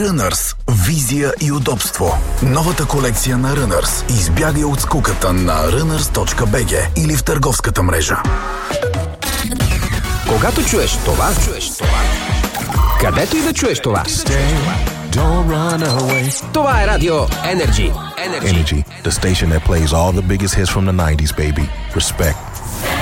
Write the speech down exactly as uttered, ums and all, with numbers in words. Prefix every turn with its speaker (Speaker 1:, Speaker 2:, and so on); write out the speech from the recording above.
Speaker 1: Runners. Визия и удобство. Новата колекция на Runners. Избягай от скуката на runners точка би джи или в търговската мрежа.
Speaker 2: Когато чуеш това, чуеш това. Където и да чуеш това.
Speaker 3: Don't run away.
Speaker 2: Това е радио Energy.
Speaker 3: Energy, the station that plays all the biggest hits from the nineties, baby. Respect.